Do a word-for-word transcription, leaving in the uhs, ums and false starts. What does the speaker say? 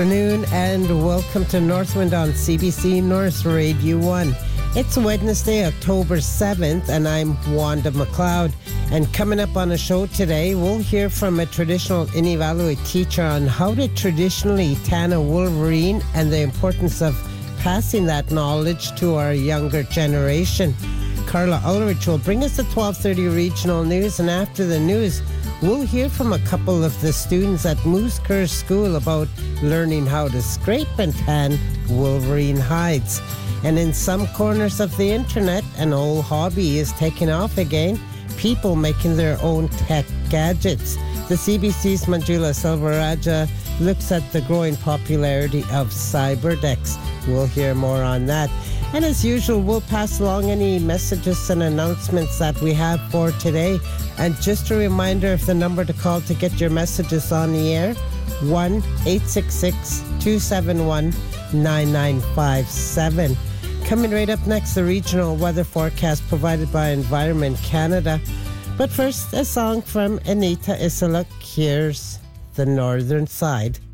Afternoon and welcome to Northwind on C B C North Radio one. It's Wednesday, October seventh, and I'm Wanda McLeod. And coming up on the show today, we'll hear from a traditional Inevaluate teacher on how to traditionally tan a wolverine and the importance of passing that knowledge to our younger generation. Carla Ulrich will bring us the twelve thirty regional news, and after the news, we'll hear from a couple of the students at Moose Kerr School about learning how to scrape and tan wolverine hides. And in some corners of the internet, an old hobby is taking off again, people making their own tech gadgets. The C B C's Manjula Selvarajah looks at the growing popularity of cyberdecks. We'll hear more on that. And as usual, we'll pass along any messages and announcements that we have for today. And just a reminder of the number to call to get your messages on the air, one eight six six, two seven one, nine nine five seven. Coming right up next, the regional weather forecast provided by Environment Canada. But first, a song from Anita Isaluk. Here's The Northern Side.